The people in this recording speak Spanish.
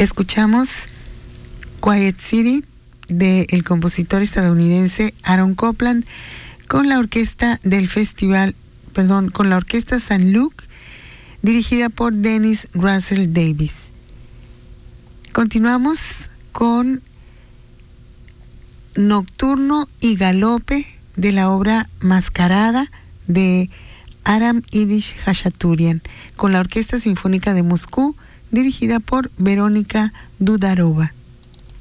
Escuchamos Quiet City del compositor estadounidense Aaron Copland con la orquesta del festival, con la orquesta St. Luke, dirigida por Dennis Russell Davies. Continuamos con Nocturno y Galope de la obra Mascarada de Aram Yiddish Hachaturian, con la Orquesta Sinfónica de Moscú, dirigida por Verónica Dudarova.